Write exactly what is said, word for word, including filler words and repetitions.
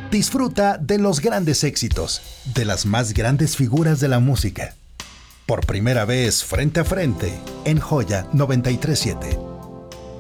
Disfruta de los grandes éxitos, de las más grandes figuras de la música. Por primera vez frente a frente en Joya noventa y tres punto siete.